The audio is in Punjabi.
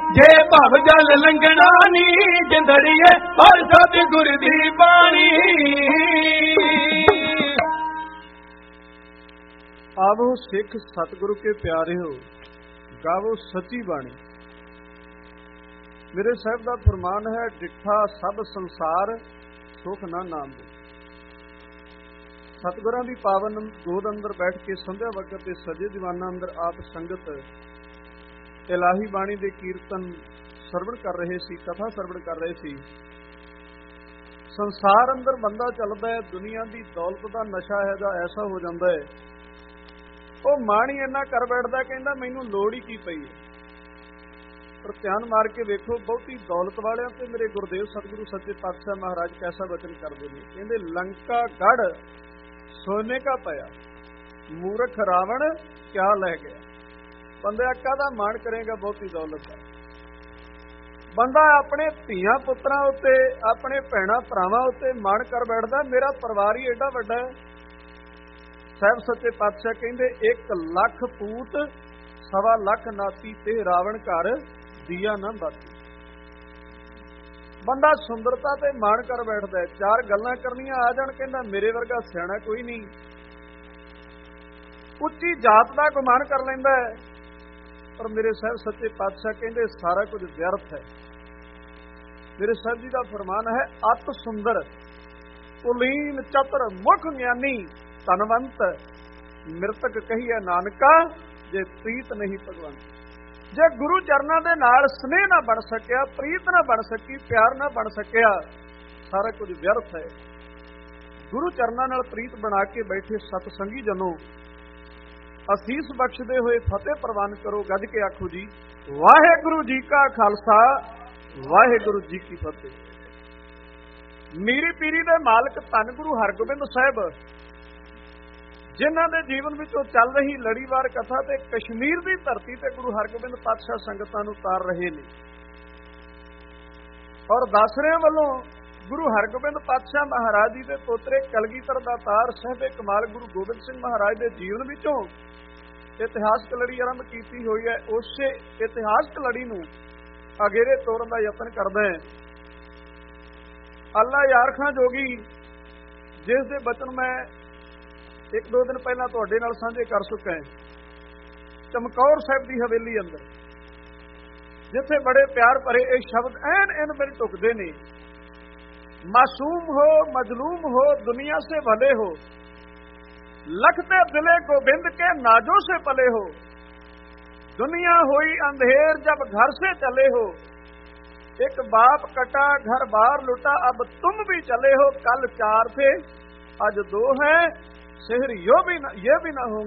जे भव जल लंघना नी जिंदड़िए और सतगुर दी बाणी। आवो सिख सतगुरु के प्यारे हो, गावो सची बाणी। मेरे साहब का फरमान है, डिठा सब संसार सुख ना नाम दे। सतगुरां दी पावन गोद अंदर बैठ के संध्या वक्त ते सजे दीवाना अंदर आप संगत इलाही बाणी दे कीर्तन सरवण कर रहे सी, कथा सरवण कर रहे सी। संसार अंदर बंदा चलदा है, दुनिया दी दौलत दा नशा है दा ऐसा हो जांदा है, ਉਹ ਮਾਣੀ ਇੰਨਾ ਕਰ ਬੈਠਦਾ, ਕਹਿੰਦਾ ਮੈਨੂੰ ਲੋੜ ਹੀ ਕੀ ਪਈ ਹੈ। ਪਰ ਧਿਆਨ ਮਾਰ ਕੇ ਵੇਖੋ, ਬਹੁਤੀ ਦੌਲਤ ਵਾਲਿਆਂ ਤੇ ਮੇਰੇ ਗੁਰਦੇਵ ਸਤਿਗੁਰੂ ਸੱਚੇ ਪਾਤਸ਼ਾਹ ਮਹਾਰਾਜ ਕੈਸਾ ਵਚਨ ਕਰਦੇ ਨੇ। ਕਹਿੰਦੇ ਲੰਕਾ ਗੜ ਸੋਨੇ ਕਾ ਪਿਆ, ਮੂਰਖ ਰਾਵਣ ਕਿਆ ਲੈ ਗਿਆ। ਬੰਦਾ ਕਾਹਦਾ ਮਾਣ ਕਰੇਗਾ ਬਹੁਤੀ ਦੌਲਤ ਦਾ। ਬੰਦਾ ਆਪਣੇ ਧੀਆਂ ਪੁੱਤਰਾਂ ਉੱਤੇ, ਆਪਣੇ ਭੈਣਾਂ ਭਰਾਵਾਂ ਉੱਤੇ ਮਾਣ ਕਰ ਬੈਠਦਾ, ਮੇਰਾ ਪਰਿਵਾਰ ਹੀ ਏਡਾ ਵੱਡਾ ਹੈ। ਸਾਹਿਬ ਸੱਚੇ ਪਾਤਸ਼ਾਹ ਕਹਿੰਦੇ 1 ਲੱਖ ਪੂਤ 1.25 ਲੱਖ ਨਾਤੀ ਤੇ ਰਾਵਣ ਘਰ ਦੀਆ ਨਾ ਬਾਤੀ। ਬੰਦਾ ਸੁੰਦਰਤਾ ਤੇ ਮਾਣ ਕਰ ਬੈਠਦਾ, 4 ਗੱਲਾਂ ਕਰਨੀਆਂ ਆ ਜਾਣ, ਕਹਿੰਦਾ ਮੇਰੇ ਵਰਗਾ ਸਿਆਣਾ ਕੋਈ ਨਹੀਂ। ਉੱਚੀ ਜਾਤ ਦਾ ਗੁਮਾਨ ਕਰ ਲੈਂਦਾ ਹੈ, ਪਰ ਮੇਰੇ ਸਾਹਿਬ ਸੱਚੇ ਪਾਤਸ਼ਾਹ ਕਹਿੰਦੇ ਸਾਰਾ ਕੁਝ ਵਿਅਰਥ ਹੈ। ਮੇਰੇ ਸਾਹਿਬ ਜੀ ਦਾ ਫਰਮਾਨ ਹੈ, ਅਤ ਸੁੰਦਰ ਕੁਲੀਨ ਚਤੁਰ ਮੁਖ ਗਿਆਨੀ ਧਨਵੰਤ ਮਿਰਤਕ ਕਹੀਏ ਨਾਨਕਾ ਜੇ ਪ੍ਰੀਤ ਨਹੀਂ ਭਗਵੰਤ। ਜੇ ਗੁਰੂ ਚਰਨਾਂ ਦੇ ਨਾਲ ਸਨੇਹ ਨਾ ਬਣ ਸਕਿਆ, ਪ੍ਰੀਤ ਨਾ ਬਣ ਸਕੀ, ਪਿਆਰ ਨਾ ਬਣ ਸਕਿਆ, ਸਾਰਾ ਕੁਝ ਵਿਅਰਥ ਹੈ। ਗੁਰੂ ਚਰਨਾਂ ਨਾਲ ਪ੍ਰੀਤ ਬਣਾ ਕੇ ਬੈਠੇ ਸਤਸੰਗੀ ਜਨੋ, ਅਸੀਸ ਬਖਸ਼ਦੇ ਹੋਏ ਫਤਿਹ ਪ੍ਰਵਾਨ ਕਰੋ। ਗੱਜ ਕੇ ਆਖੋ ਜੀ, ਵਾਹਿਗੁਰੂ ਜੀ ਕਾ ਖਾਲਸਾ, ਵਾਹਿਗੁਰੂ ਜੀ ਕੀ ਫਤਿਹ। ਮੀਰੀ ਪੀਰੀ ਦੇ ਮਾਲਕ ਧੰਨ ਗੁਰੂ ਹਰਗੋਬਿੰਦ ਸਾਹਿਬ, ਜਿਨ੍ਹਾਂ ਦੇ ਜੀਵਨ ਵਿੱਚੋਂ ਚੱਲ ਰਹੀ ਲੜੀਵਾਰ ਕਥਾ ਤੇ ਕਸ਼ਮੀਰ ਦੀ ਧਰਤੀ ਤੇ ਗੁਰੂ ਹਰਗੋਬਿੰਦ ਪਾਤਸ਼ਾਹ ਸੰਗਤਾਂ ਨੂੰ ਤਾਰ ਰਹੇ ਨੇ। ਔਰ ਦਾਸਰਿਆਂ ਵੱਲੋਂ ਗੁਰੂ ਹਰਗੋਬਿੰਦ ਪਾਤਸ਼ਾਹ ਮਹਾਰਾਜ ਜੀ ਦੇ ਪੋਤਰੇ ਕਲਗੀਧਰ ਦਾਤਾਰ ਸਾਹਿਬੇ ਕਮਾਲ ਗੁਰੂ ਗੋਬਿੰਦ ਸਿੰਘ ਮਹਾਰਾਜ ਦੇ ਜੀਵਨ ਵਿੱਚੋਂ ਇਤਿਹਾਸਕ ਲੜੀ ਆਰੰਭ ਕੀਤੀ ਹੋਈ ਹੈ। ਉਸੇ ਇਤਿਹਾਸਕ ਲੜੀ ਨੂੰ ਅਗੇਰੇ ਤੋਰਨ ਦਾ ਯਤਨ ਕਰਦਾ ਹੈ। ਅੱਲਾ ਯਾਰ ਖਾਂ ਜੋਗੀ, ਜਿਸ ਦੇ ਬਚਨ ਮੈਂ 1-2 ਦਿਨ ਪਹਿਲਾਂ ਤੁਹਾਡੇ ਨਾਲ ਸਾਂਝੇ ਕਰ ਚੁੱਕਾ ਹੈ। ਚਮਕੌਰ ਸਾਹਿਬ ਦੀ ਹਵੇਲੀ ਅੰਦਰ, ਜਿੱਥੇ ਬੜੇ ਪਿਆਰ ਭਰੇ ਇਹ ਸ਼ਬਦ ਐਨ ਇਨ ਬਿਨ ਟੁਕਦੇ ਨੇ, ਮਾਸੂਮ ਹੋ ਮਜਲੂਮ ਹੋ ਦੁਨੀਆ ਸੇ ਭਲੇ ਹੋ, ਲਖਤੇ ਦਿਲੇ ਗੋਬਿੰਦ ਕੇ नाजों से पले हो, दुनिया हुई अंधेर जब घर से चले हो, एक बाप कटा घर बार लुटा अब तुम भी चले हो, कल 4 थे आज 2 हैं, शहर ये भी ना हो।